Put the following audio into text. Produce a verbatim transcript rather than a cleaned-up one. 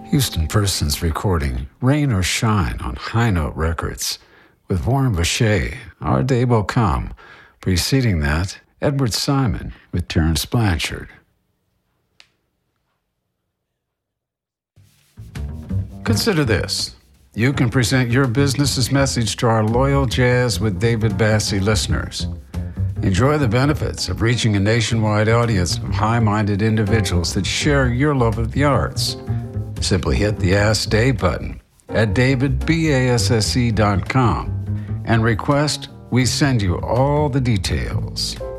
Houston Persons recording Rain or Shine on High Note Records with Warren Boucher, Our Day Will Come. Preceding that, Edward Simon with Terence Blanchard. Consider this. You can present your business's message to our loyal Jazz with David Bassie listeners. Enjoy the benefits of reaching a nationwide audience of high-minded individuals that share your love of the arts. Simply hit the Ask Dave button at david basse dot com and request we send you all the details.